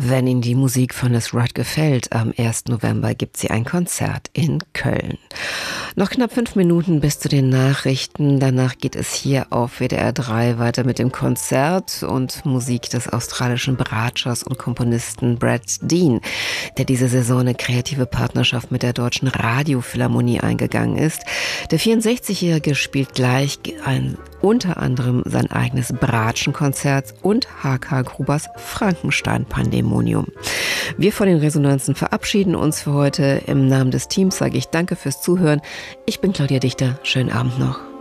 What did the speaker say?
Wenn Ihnen die Musik von Les Wright gefällt, am 1. November gibt sie ein Konzert in Köln. Noch knapp 5 Minuten bis zu den Nachrichten. Danach geht es hier auf WDR 3 weiter mit dem Konzert und Musik des australischen Bratschers und Komponisten Brad Dean, der diese Saison eine kreative Partnerschaft mit der Deutschen Radiophilharmonie eingegangen ist. Der 64-Jährige spielt gleich unter anderem sein eigenes Bratschenkonzert und H.K. Grubers Frankenstein-Pandemonium. Wir von den Resonanzen verabschieden uns für heute. Im Namen des Teams sage ich danke fürs Zuhören. Ich bin Claudia Dichter. Schönen Abend noch.